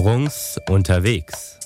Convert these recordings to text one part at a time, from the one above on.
Brunks unterwegs.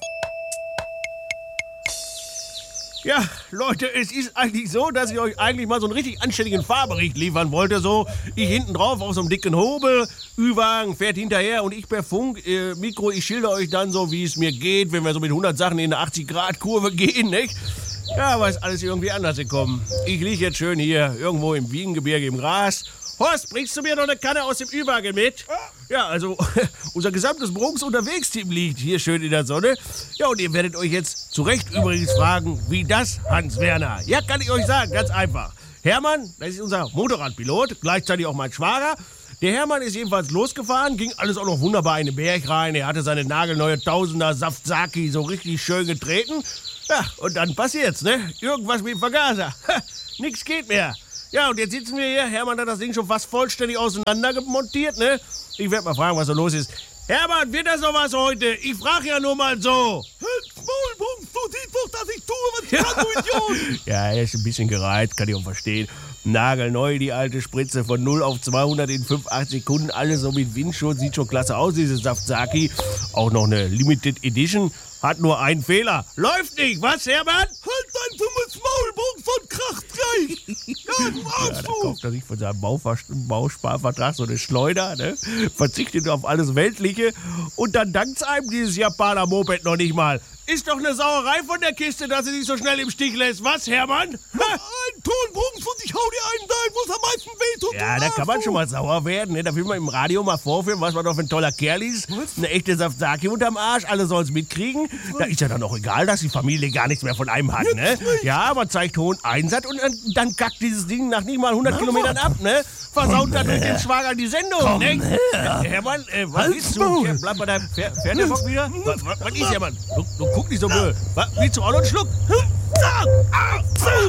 Ja, Leute, es ist eigentlich so, dass ich euch eigentlich mal so einen richtig anständigen Fahrbericht liefern wollte. So, ich hinten drauf auf so einem dicken Hobel, Ü-Wagen fährt hinterher und ich per Funk, Mikro, ich schilder euch dann so, wie es mir geht, wenn wir so mit 100 Sachen in eine 80-Grad-Kurve gehen, nicht? Ja, aber ist alles irgendwie anders gekommen. Ich liege jetzt schön hier irgendwo im Wiegengebirge im Gras. Horst, bringst du mir noch eine Kanne aus dem Ü-Wagen mit? Ja, also unser gesamtes Brunks Unterwegs-Team liegt hier schön in der Sonne. Ja, und ihr werdet euch jetzt zu Recht übrigens fragen, wie das, Hans-Werner? Ja, kann ich euch sagen, ganz einfach. Hermann, das ist unser Motorradpilot, gleichzeitig auch mein Schwager. Der Hermann ist jedenfalls losgefahren, ging alles auch noch wunderbar in den Berg rein. Er hatte seine nagelneue Tausender Saftsaki so richtig schön getreten. Ja, und dann passiert's, ne? Irgendwas mit dem Vergaser. Nix geht mehr. Ja, und jetzt sitzen wir hier. Hermann hat das Ding schon fast vollständig auseinandergemontiert, ne? Ich werde mal fragen, was da los ist. Hermann, wird das noch was heute? Ich frage ja nur mal so. Maulbrunks, du siehst doch, dass ich tue, was ich kann, du Idiot! Ja, er ist ein bisschen gereizt, kann ich auch verstehen. Nagelneu, die alte Spritze von 0 auf 200 in 5-8 Sekunden. Alles so mit Windschutz, sieht schon klasse aus, dieses Saftsaki. Auch noch eine Limited Edition. Hat nur einen Fehler. Läuft nicht, was, Hermann? Halt dein dummes Maul, Brunks, und kracht gleich! Ja, du Arsch, ja, da kauft er sich von seinem Bausparvertrag so eine Schleuder, ne? Verzichtet auf alles Weltliche und dann dankt's einem dieses Japaner-Moped noch nicht mal. Ist doch eine Sauerei von der Kiste, dass sie sich so schnell im Stich lässt. Was, Hermann? Ein Ton, Brunks, und ich hau dir einen da, wo es am meisten wehtut. Ja, da kann man schon mal sauer werden, ne? Da will man im Radio mal vorführen, was man doch für ein toller Kerl ist. Eine echte Saftsaki unterm Arsch, alle sollen's mitkriegen. Da ist ja dann auch egal, dass die Familie gar nichts mehr von einem hat, ne? Ja, man zeigt hohen Einsatz und dann kackt dieses Ding nach nicht mal 100 Kilometern ab, ne? Versaut dadurch den Schwager die Sendung, ne? Hermann, was ist du? Bleib bei deinem Fährt der Bock wieder? Was ist, Hermann? Du guck nicht so blöd. Willst du auch noch einen Schluck?